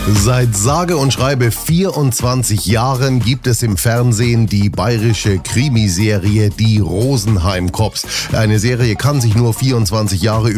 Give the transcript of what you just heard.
Seit sage und schreibe 24 Jahren gibt es im Fernsehen die bayerische Krimiserie Die Rosenheim Cops. Eine Serie kann sich nur 24 Jahre